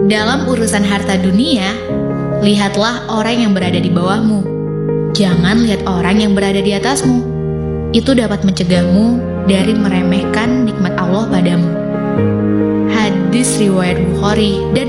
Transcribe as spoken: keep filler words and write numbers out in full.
Dalam urusan harta dunia, lihatlah orang yang berada di bawahmu. Jangan lihat orang yang berada di atasmu. Itu dapat mencegahmu dari meremehkan nikmat Allah padamu. Hadis riwayat Bukhari dan